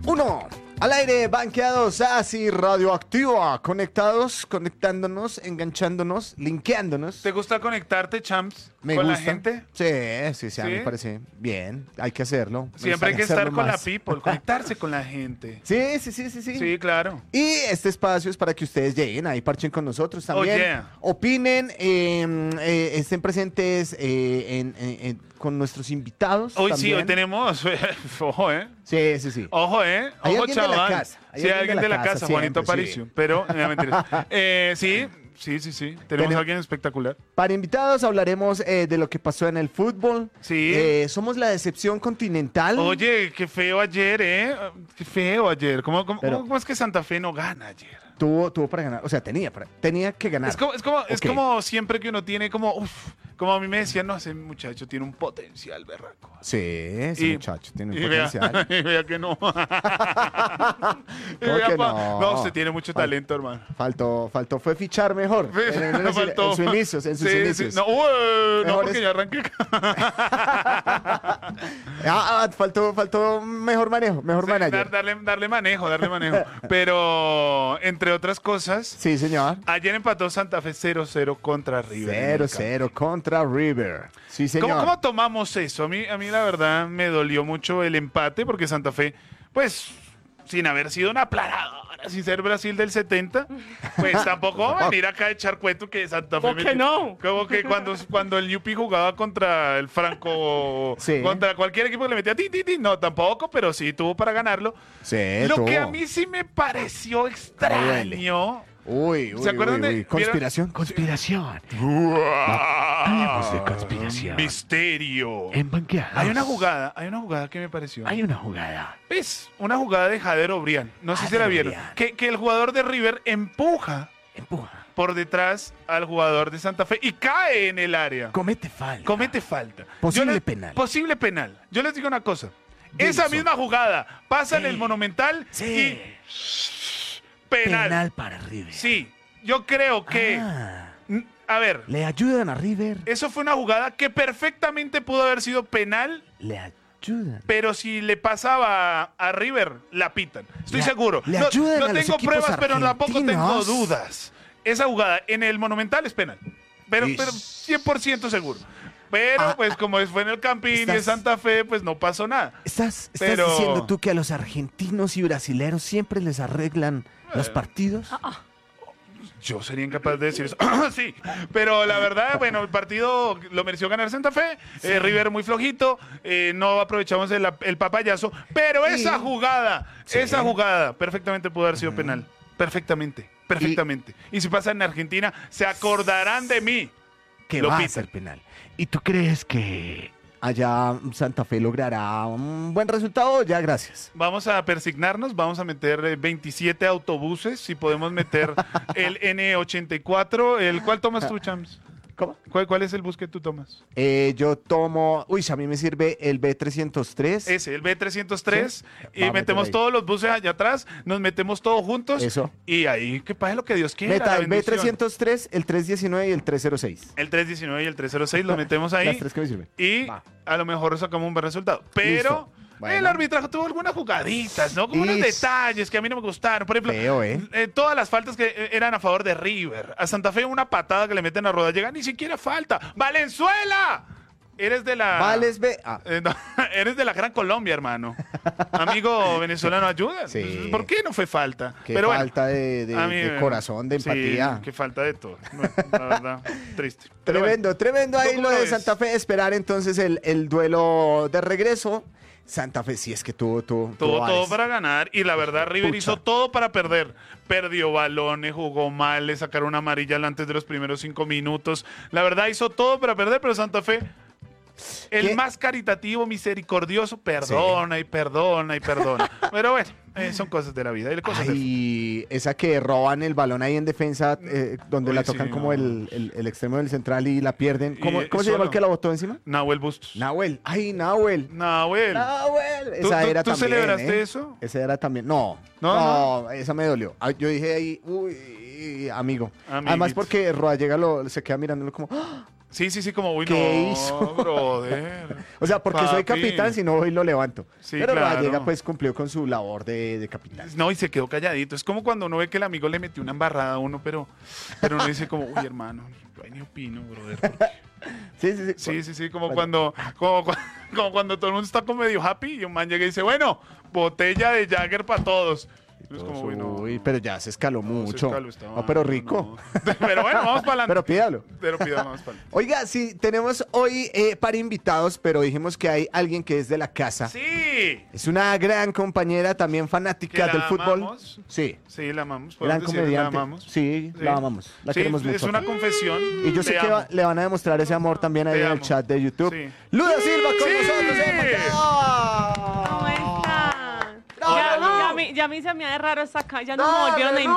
1. Al aire, banqueados, así radioactiva, conectándonos, enganchándonos, linkeándonos. ¿Te gusta conectarte, champs, Me con gusta. la gente? Sí, a mí ¿Sí? me parece bien, hay que hacerlo. Me Siempre hay que gustaría estar hacerlo con la más. people, conectarse con la gente. Sí. Sí, claro. Y este espacio es para que ustedes lleguen ahí, parchen con nosotros también. Oh, yeah. Opinen, estén presentes con nuestros invitados. Hoy también. sí, hoy tenemos, ojo, Sí. Ojo, Hay ojo, alguien de la chaval. casa, Sí, alguien de la casa, siempre, Juanito sí. Aparicio. Pero, no, mentiras. Sí. Tenemos a alguien espectacular. Para invitados hablaremos de lo que pasó en el fútbol. Sí. Somos la decepción continental. Oye, qué feo ayer, Qué feo ayer. Pero- ¿Cómo es que Santa Fe no gana ayer? Tuvo para ganar, o sea, tenía que ganar. Es Ok. como siempre que uno tiene como a mí me decían, no, ese muchacho tiene un potencial berraco. Sí, ese muchacho tiene un Vea, potencial. y vea que no. Y ¿Cómo vea, que no? No, usted tiene mucho talento, hermano. Faltó, fue fichar mejor. Faltó. En sus inicios, en sus Sí, inicios. sí. No, Mejores- porque ya arranqué. Faltó mejor manejo, mejor Sí, manager. darle manejo. Pero, entre otras cosas, Sí, señor. ayer empató Santa Fe 0-0 contra River. 0-0 contra River. Sí, señor. ¿Cómo tomamos eso? A mí la verdad me dolió mucho el empate porque Santa Fe, pues, sin haber sido una planadora, sin ser Brasil del 70, pues tampoco va a venir acá a echar cuento que Santa Fe... ¿Por qué no? Como que cuando el Yupi jugaba contra el Franco, Sí. contra cualquier equipo que le metía no, tampoco, pero sí tuvo para ganarlo. Sí, Lo que a tuvo. mí sí me pareció extraño... Uy, ¿Se acuerdan de- Conspiración. Hablemos de conspiración. Misterio. En banqueados. Hay una jugada que me pareció. Hay una jugada. Es una jugada de Jader Obrián. No sé si la vieron. Obrián. Que el jugador de River empuja Empuja. por detrás al jugador de Santa Fe y cae en el área. Comete falta. Comete falta. Posible penal. Posible penal. Yo les digo una cosa. Wilson. Esa misma jugada pasa en el Monumental Sí. y penal. Penal para River. Sí, yo creo que... Ah, A ver, Le ayudan a River. eso fue una jugada que perfectamente pudo haber sido penal, Le ayudan. pero si le pasaba a River, la pitan. Estoy Le- seguro. le No, ayudan no a los tengo equipos pruebas, pero tampoco tengo argentinos. dudas. Esa jugada en el Monumental es penal. Pero Ish. 100% seguro. Pero, pues, como fue en el Campín y en estás- Santa Fe, pues no pasó nada. ¿Estás Pero- diciendo tú que a los argentinos y brasileros siempre les arreglan los partidos? Yo sería incapaz de decir eso. Sí, pero la verdad, bueno, el partido lo mereció ganar Santa Fe. River muy flojito. No aprovechamos el papayazo. Pero esa jugada, perfectamente pudo haber sido penal. Perfectamente. Y si pasa en Argentina, se acordarán de mí. Que Lo va a pitan. ser penal. ¿Y tú crees que Allá Santa Fe logrará un buen resultado, ya gracias. Vamos a persignarnos, vamos a meter 27 autobuses. Si podemos meter el N84. ¿Cuál tomas tú, Chams? ¿Cómo? ¿Cuál es el bus que tú tomas? Yo tomo, a mí me sirve el B303. Ese, el B303, Sí. y Va a meter metemos ahí. todos los buses allá atrás, nos metemos todos juntos. Eso. Y ahí que pase lo que Dios quiera. Meta la el bendición. B303, el 319 y el 306. El 319 y el 306 los metemos ahí. Las tres que me sirven. Y Va. a lo mejor sacamos un buen resultado. Pero Listo. Bueno. el arbitraje tuvo algunas jugaditas, ¿no? Como unos Ish. detalles que a mí no me gustaron. Por ejemplo, Feo, todas las faltas que eran a favor de River. A Santa Fe una patada que le meten a Rodallega, ni siquiera falta. ¡Valenzuela! Eres de la... Vales B. Ah, No, eres de la Gran Colombia, hermano. Amigo venezolano, ayuda. Sí. ¿Por qué no fue falta? qué Pero bueno, falta de a mí, corazón, de sí, empatía. qué falta de todo. Bueno, la verdad, triste. Pero Tremendo, tremendo ahí ¿Tú lo cómo de ves? Santa Fe. Esperar entonces el duelo de regreso. Santa Fe sí es que tuvo bueno, tuvo todo varias. para ganar y la verdad River Pucha. hizo todo para perder. Perdió balones, jugó mal, le sacaron una amarilla antes de los primeros 5 minutos. La verdad hizo todo para perder, pero Santa Fe, el ¿Qué? más caritativo, misericordioso, perdona y perdona y perdona. Pero bueno, son cosas de la vida. Y cosas de Ay, esa que roban el balón ahí en defensa, donde Uy, la tocan sí, como no. el extremo del central y la pierden. ¿Cómo Y se llama solo. el que la botó encima? Nahuel Bustos. Nahuel. Ay, Nahuel. Nahuel. Nahuel. ¿Tú- Esa tú- era tú también. celebraste eso? Esa era también. No, No, esa me dolió. Ay, yo dije ahí, uy, amigo. Amiguito. Además porque Rodallega se queda mirándolo como, ¡ah! Sí, como, uy, ¿Qué no, hizo? brother. O sea, porque soy Papi. capitán, si no voy lo levanto. Sí, Pero claro. Rodallega pues cumplió con su labor de capitán. No, y se quedó calladito. Es como cuando uno ve que el amigo le metió una embarrada a uno, pero uno dice como, uy, hermano, yo ahí ni opino, brother. porque- Sí, como Bueno. como cuando todo el mundo está como medio happy y un man llega y dice, bueno, botella de Jagger para todos. Y uno es como, uy, no. Uy, pero ya se escaló no, mucho. se escaló, está No, pero mal, rico. no. Pero bueno, vamos para adelante. Pero pídalo. Pero pidamos para adelante. Oiga, sí, tenemos hoy para invitados, pero dijimos que hay alguien que es de la casa. Sí. Es una gran compañera, también fanática ¿Que la del fútbol. amamos? Sí, Sí, la amamos. gran ¿Podemos decir comediante. la amamos? Sí, la amamos. La Sí, queremos es mucho. una confesión. Y yo sé Te que amo. le van a demostrar ese amor también ahí Te en el amo. chat de YouTube. Sí. Luda Silva con Sí. nosotros. ¿Cómo están? Bravo. Ya me hice a mí de raro esta acá, ya no No, me volvieron a no,